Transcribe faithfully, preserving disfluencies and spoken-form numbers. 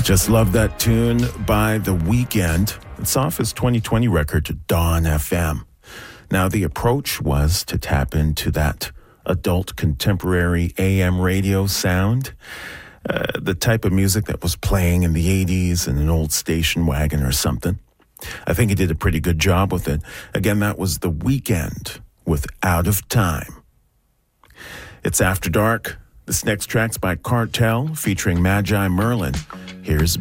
Just love that tune by The Weeknd. It's off his twenty twenty record, Dawn F M. Now, the approach was to tap into that adult contemporary A M radio sound, uh, the type of music that was playing in the eighties in an old station wagon or something. I think he did a pretty good job with it. Again, that was The Weeknd with Out of Time. It's After Dark. This next track's by Cartel featuring Magi Merlin. Here's